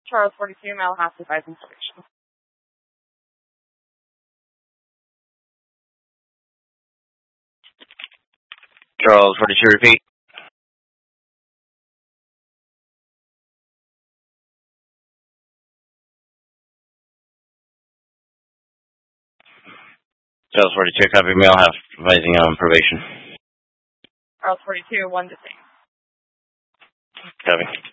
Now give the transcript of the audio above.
Charles 42, male has device installation. Charles 42, repeat. Charles 42, copy, male half advising on probation. Charles 42, 1 detained. Copy.